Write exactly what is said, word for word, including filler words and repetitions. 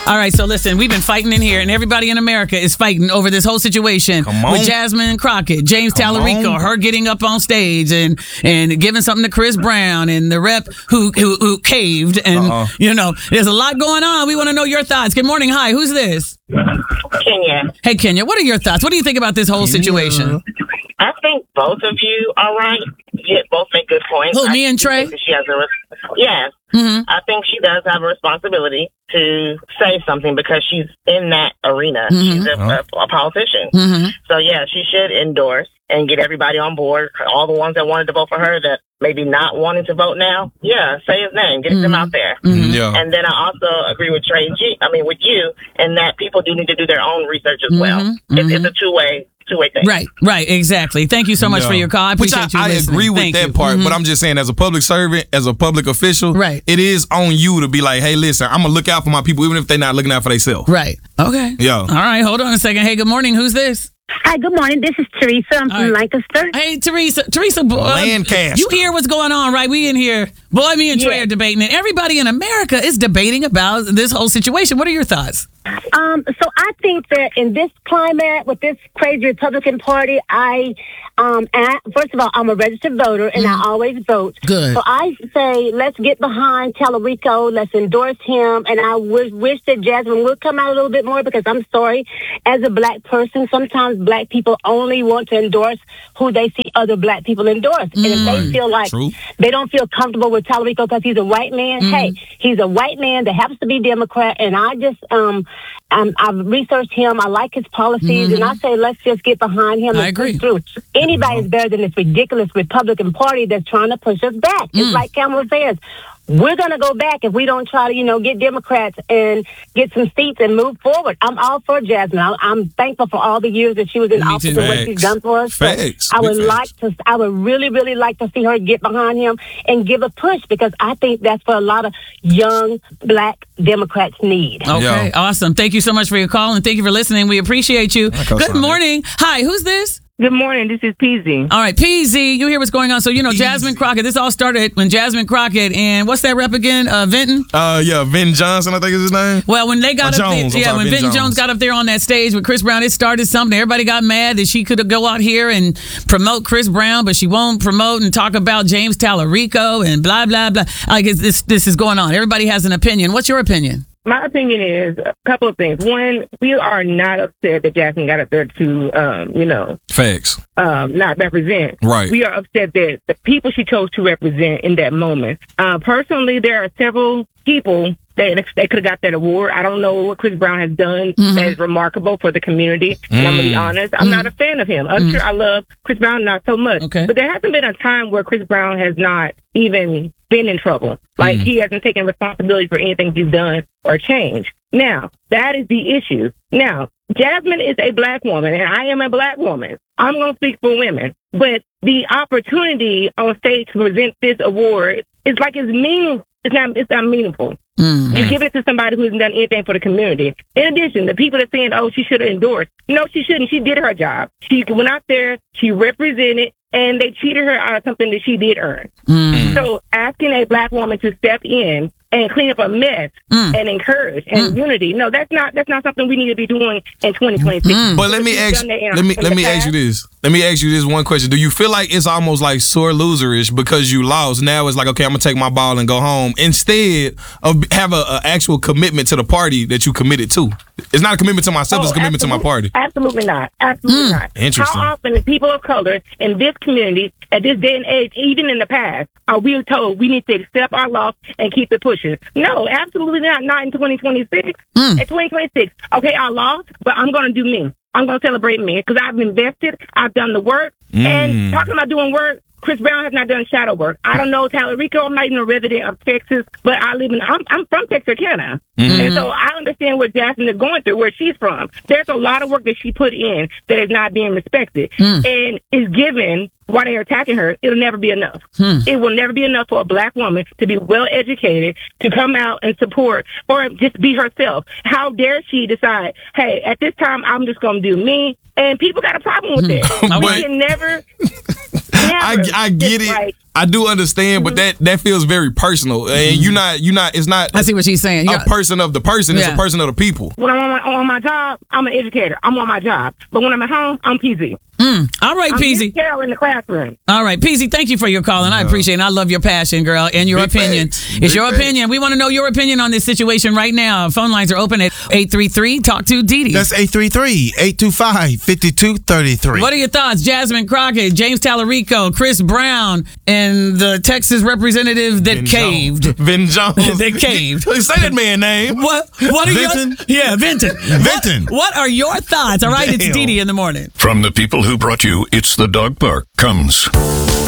All right, so listen, we've been fighting in here, and everybody in America is fighting over this whole situation with Jasmine Crockett, James Come Tallarico, on. her getting up on stage and and giving something to Chris Brown, and the rep who who, who caved, and uh-uh. you know, there's a lot going on. We want to know your thoughts. Good morning. Hi, who's this? Kenya. Hey, Kenya, what are your thoughts? What do you think about this whole Kenya. situation? I think both of you are right. You both make good points. Who, me and Trey? She has a yes. Mm-hmm. I think she does have a responsibility to say something because she's in that arena. Mm-hmm. She's a, a, a politician. Mm-hmm. So, yeah, she should endorse and get everybody on board. All the ones that wanted to vote for her that maybe not wanting to vote now, yeah, say his name. Get mm-hmm. them out there. Mm-hmm. Yeah. And then I also agree with Trey G. I mean, with you, and that people do need to do their own research as mm-hmm. well. Mm-hmm. It's, it's a two-way Two-way thing. Right, right, exactly. Thank you so much no. for your call. I appreciate Which you I, I listening. agree with Thank that you. part, mm-hmm. but I'm just saying, as a public servant, as a public official, right. it is on you to be like, hey, listen, I'm going to look out for my people, even if they're not looking out for themselves. Right. Okay. Yeah. All right, hold on a second. Hey, good morning. Who's this? Hi, good morning. This is Teresa. I'm All from right. Lancaster. Hey, Teresa. Teresa, boy, Lancaster. you hear what's going on, right? We in here. Boy, me and Trey yeah. are debating it. Everybody in America is debating about this whole situation. What are your thoughts? Um, so I think that in this climate with this crazy Republican Party, I, um, and I, first of all, I'm a registered voter and mm-hmm. I always vote. Good. So I say, let's get behind Tallarico. Let's endorse him. And I wish, wish that Jasmine would come out a little bit more because I'm sorry, as a black person, sometimes black people only want to endorse who they see other black people endorse. Mm. And if they feel like True. they don't feel comfortable with Tallarico because he's a white man, mm-hmm. hey, he's a white man that happens to be Democrat. And I just, um, Um, I've researched him. I like his policies, mm-hmm. and I say let's just get behind him. I and agree. push through. Anybody's better than this ridiculous Republican Party that's trying to push us back. Mm. It's like Kamala says. We're going to go back if we don't try to, you know, get Democrats and get some seats and move forward. I'm all for Jasmine. I, I'm thankful for all the years that she was in Me office too. and what she's done for us. So Facts. I would Big like facts. to, I would really, really like to see her get behind him and give a push because I think that's what a lot of young black Democrats need. Okay, Yeah. awesome. Thank you so much for your call and thank you for listening. We appreciate you. Good morning. Hi, who's this? Good morning. This is P Z. All right, P Z, you hear what's going on. So, you know, Jasmine Crockett, this all started when Jasmine Crockett and what's that rep again? Uh, Vinton? Uh, yeah, Vin Johnson, I think is his name. Well, when they got Uh, up Jones, there, I'm yeah, sorry, when Vin Vinton Jones. Jones got up there on that stage with Chris Brown, it started something. Everybody got mad that she could go out here and promote Chris Brown, but she won't promote and talk about James Tallarico and blah, blah, blah. Like, it's, this, this is going on. Everybody has an opinion. What's your opinion? My opinion is a couple of things. One, we are not upset that Jasmine got up there to, um, you know, Facts. um, not represent. Right. We are upset that the people she chose to represent in that moment. Uh, personally, there are several people that they could have got that award. I don't know what Chris Brown has done Mm-hmm. that is remarkable for the community. Mm. And I'm going to be honest. I'm Mm. not a fan of him. Usher, I love Chris Brown, not so much. Okay. But there hasn't been a time where Chris Brown has not even been in trouble. Like, Mm. he hasn't taken responsibility for anything he's done or changed. Now, that is the issue. Now, Jasmine is a black woman, and I am a black woman. I'm going to speak for women. But the opportunity on stage to present this award is like it's mean. It's not. It's not meaningful. Mm. You give it to somebody who hasn't done anything for the community. In addition, the people that are saying, "Oh, she should have endorsed." No, she shouldn't. She did her job. She went out there. She represented, and they cheated her out of something that she did earn. Mm. So, asking a black woman to step in and clean up a mess Mm. and encourage and Mm. unity. No, that's not that's not something we need to be doing in twenty twenty-six. Mm. But let me She's ask done that in- let me in let the me ask you past. this. Let me ask you this one question. Do you feel like it's almost like sore loserish because you lost? Now it's like, okay, I'm gonna take my ball and go home instead of have a, a actual commitment to the party that you committed to. It's not a commitment to myself, Oh, it's a commitment to my absolutely- party. Absolutely not. Absolutely Mm. not. Interesting. How often do people of color in this community, at this day and age, even in the past, are we told we need to accept our loss and keep it pushing? No, absolutely not. Not in twenty twenty-six. Mm. In twenty twenty-six, okay, I lost, but I'm going to do me. I'm going to celebrate me because I've invested. I've done the work. Mm. And talking about doing work, Chris Brown has not done shadow work. I don't know Tallarico. I'm not even a resident of Texas, but I live in, I'm, I'm from Texarkana. Mm-hmm. And so I understand what Jasmine is going through, where she's from. There's a lot of work that she put in that is not being respected Mm. and is given while they're attacking her. It'll never be enough. Hmm. It will never be enough for a black woman to be well educated, to come out and support or just be herself. How dare she decide, hey, at this time, I'm just going to do me. And people got a problem with that. But- We can never, never I, I get just it. like I do understand, but that that feels very personal, and you not you not. It's not. I see what she's saying. A You're- person of the person. It's Yeah. a person of the people. When I'm on my, on my job, I'm an educator. I'm on my job. But when I'm at home, I'm P Z. Mm. All right, I'm P Z. Miss Carol in the classroom. All right, P Z, thank you for your call, and I appreciate it. And I love your passion, girl, and your Big opinion. facts. It's Big your facts. opinion. We want to know your opinion on this situation right now. Phone lines are open at eight three three, talk to Didi. That's eight three three, eight two five, five two three three. What are your thoughts? Jasmine Crockett, James Tallarico, Chris Brown, and the Texas representative that Vin caved. Jones. Vin Jones. They caved. Say that man name. What? What are Vinton? your yeah, Vinton? Vinton. What, what are your thoughts? All right, it's Damn. Didi in the morning. From the people who brought you It's the Dog Park comes